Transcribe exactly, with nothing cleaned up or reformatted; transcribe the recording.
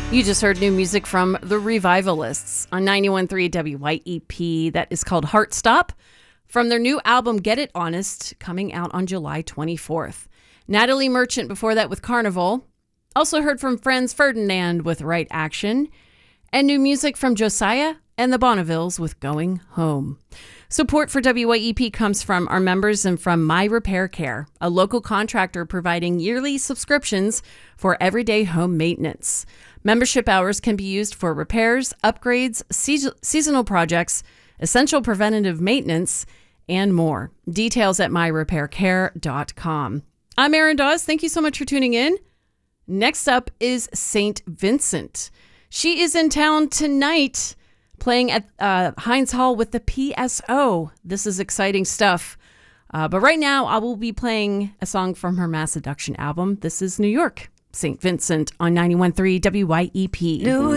You just heard new music from The Revivalists on ninety-one point three W Y E P that is called Heart Stop from their new album Get It Honest, coming out on July twenty-fourth. Natalie Merchant before that with Carnival. Also heard from Franz Ferdinand with Right Action. And new music from Josiah and the Bonnevilles with Going Home. Support for W Y E P comes from our members and from My Repair Care, a local contractor providing yearly subscriptions for everyday home maintenance. Membership hours can be used for repairs, upgrades, se- seasonal projects, essential preventative maintenance, and more. Details at my repair care dot com. I'm Erin Dawes. Thank you so much for tuning in. Next up is Saint Vincent. She is in town tonight playing at uh, Heinz Hall with the P S O. This is exciting stuff. Uh, but right now, I will be playing a song from her Mass Seduction album. This is New York. Saint Vincent on ninety-one point three W Y E P. New